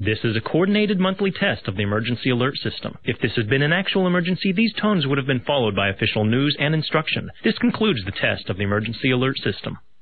This is a coordinated monthly test of the emergency alert system. If this had been an actual emergency, these tones would have been followed by official news and instruction. This concludes the test of the emergency alert system.